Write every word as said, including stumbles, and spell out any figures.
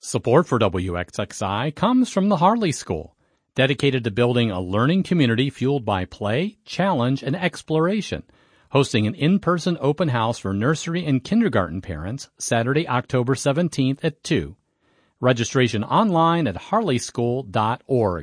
Support for W X X I comes from the Harley School, dedicated to building a learning community fueled by play, challenge, and exploration, hosting an in-person open house for nursery and kindergarten parents Saturday, October seventeenth at two. Registration online at harley school dot org.